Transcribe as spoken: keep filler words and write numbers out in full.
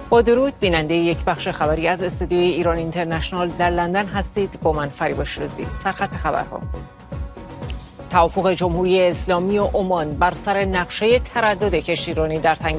با درود، بیننده یک بخش خبری از استودیوی ایران اینترنشنال در لندن هستید. با من فریبا شیرازی. سرخط خبرها: توافق جمهوری اسلامی و عمان بر سر نقشه تردد کشتیرانی در تنگه